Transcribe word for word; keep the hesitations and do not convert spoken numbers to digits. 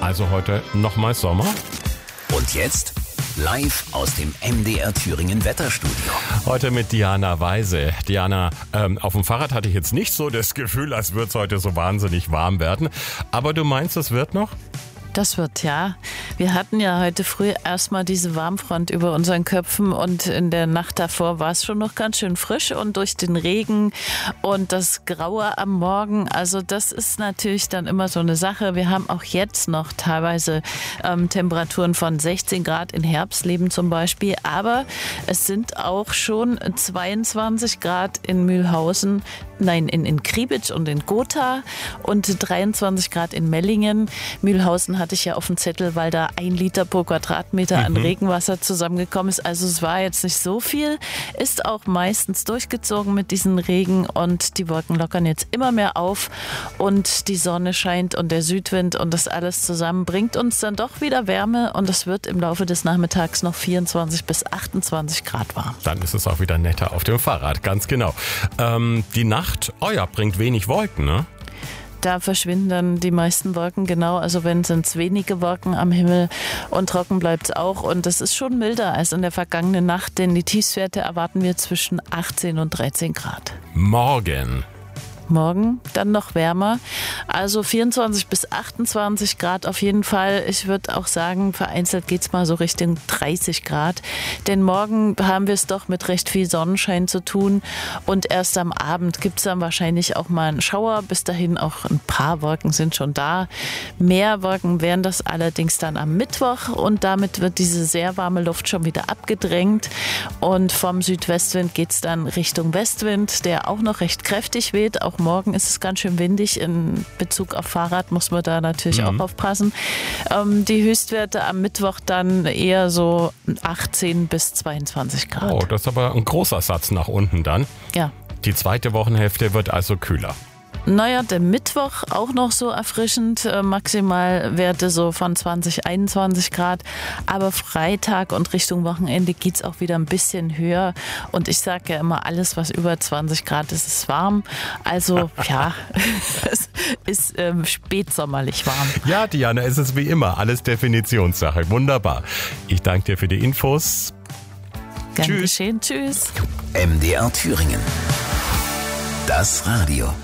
Also heute nochmal Sommer. Und jetzt live aus dem M D R Thüringen Wetterstudio. Heute mit Diana Weise. Diana, ähm, auf dem Fahrrad hatte ich jetzt nicht so das Gefühl, als würde es heute so wahnsinnig warm werden. Aber du meinst, es wird noch? Das wird, ja. Wir hatten ja heute früh erstmal diese Warmfront über unseren Köpfen und in der Nacht davor war es schon noch ganz schön frisch und durch den Regen und das Graue am Morgen, also das ist natürlich dann immer so eine Sache. Wir haben auch jetzt noch teilweise ähm, Temperaturen von sechzehn Grad in Herbstleben zum Beispiel, aber es sind auch schon zweiundzwanzig Grad in Mühlhausen, nein, in, in Kriebitsch und in Gotha und dreiundzwanzig Grad in Mellingen. Mühlhausen hatte ich ja auf dem Zettel, weil da ein Liter pro Quadratmeter mhm. an Regenwasser zusammengekommen ist. Also es war jetzt nicht so viel, ist auch meistens durchgezogen mit diesem Regen und die Wolken lockern jetzt immer mehr auf und die Sonne scheint und der Südwind und das alles zusammen bringt uns dann doch wieder Wärme und es wird im Laufe des Nachmittags noch vierundzwanzig bis achtundzwanzig Grad warm. Dann ist es auch wieder netter auf dem Fahrrad, ganz genau. Ähm, die Nacht, oh ja, bringt wenig Wolken, ne? Da verschwinden dann die meisten Wolken, genau. Also wenn sind es wenige Wolken am Himmel und trocken bleibt es auch. Und das ist schon milder als in der vergangenen Nacht, denn die Tiefstwerte erwarten wir zwischen achtzehn und dreizehn Grad. Morgen. Morgen dann noch wärmer, also vierundzwanzig bis achtundzwanzig Grad auf jeden Fall. Ich würde auch sagen, vereinzelt geht es mal so Richtung dreißig Grad, denn morgen haben wir es doch mit recht viel Sonnenschein zu tun und erst am Abend gibt es dann wahrscheinlich auch mal einen Schauer. Bis dahin auch ein paar Wolken sind schon da. Mehr Wolken wären das allerdings dann am Mittwoch und damit wird diese sehr warme Luft schon wieder abgedrängt und vom Südwestwind geht es dann Richtung Westwind, der auch noch recht kräftig weht. Auch morgen ist es ganz schön windig. In Bezug auf Fahrrad muss man da natürlich mhm. auch aufpassen. Ähm, die Höchstwerte am Mittwoch dann eher so achtzehn bis zweiundzwanzig Grad. Oh, das ist aber ein großer Satz nach unten dann. Ja. Die zweite Wochenhälfte wird also kühler. Naja, der Mittwoch auch noch so erfrischend, äh, Maximalwerte so von zwanzig, einundzwanzig Grad, aber Freitag und Richtung Wochenende geht's auch wieder ein bisschen höher und ich sage ja immer, alles was über zwanzig Grad ist, ist warm, also ja, es ist ähm, spätsommerlich warm. Ja, Diana, es ist wie immer, alles Definitionssache, wunderbar. Ich danke dir für die Infos. Gern Tschüss. geschehen, tschüss. M D R Thüringen. Das Radio.